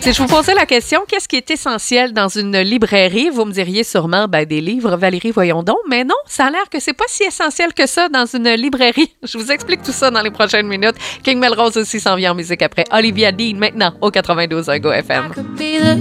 Si je vous posais la question, qu'est-ce qui est essentiel dans une librairie? Vous me diriez sûrement, des livres. Valérie, voyons donc. Mais non, ça a l'air que c'est pas si essentiel que ça dans une librairie. Je vous explique tout ça dans les prochaines minutes. King Melrose aussi s'en vient en musique après. Olivia Dean, maintenant, au 92 Go FM.